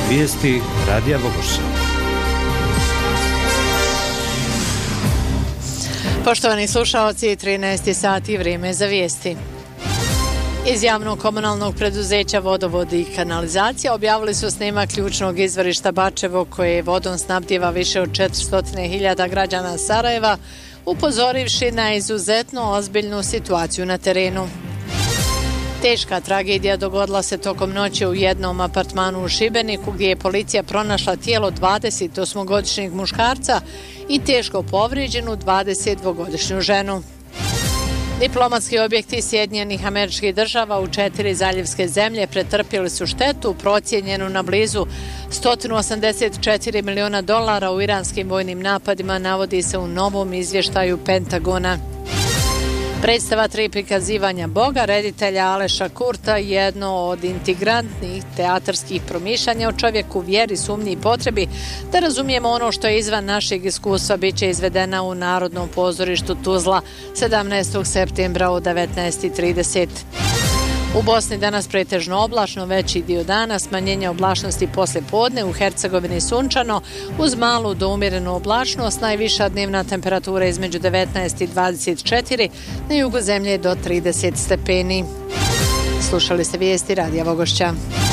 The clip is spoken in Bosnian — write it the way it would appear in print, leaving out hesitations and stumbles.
Vijesti Radija Vogošća. Poštovani slušalci, 13 sati, vrijeme za vijesti. Iz javnog komunalnog preduzeća Vodovod i kanalizacija objavili su snimak ključnog izvorišta Bačevo koje vodom snabdijeva više od 400.000 građana Sarajeva, upozorivši na izuzetno ozbiljnu situaciju na terenu. Teška tragedija dogodila se tokom noći u jednom apartmanu u Šibeniku gdje je policija pronašla tijelo 28-godišnjeg muškarca i teško povrijeđenu 22-godišnju ženu. Diplomatski objekti Sjedinjenih Američkih Država u 4 zaljevske zemlje pretrpjeli su štetu procijenjenu na blizu $184 milijuna u iranskim vojnim napadima, navodi se u novom izvještaju Pentagona. Predstava 3 prikazivanja Boga reditelja Aleša Kurta jedno od integrantnih teatarskih promišljanja o čovjeku, vjeri, sumnji i potrebi da razumijemo ono što je izvan našeg iskustva bit će izvedena u Narodnom pozorištu Tuzla 17. septembra u 19:30. U Bosni danas pretežno oblačno, veći dio dana, smanjenje oblačnosti poslije podne, u Hercegovini sunčano, uz malu do umjerenu oblačnost, najviša dnevna temperatura između 19 i 24, na jugu zemlje do 30 stepeni. Slušali ste vijesti Radija Vogošća.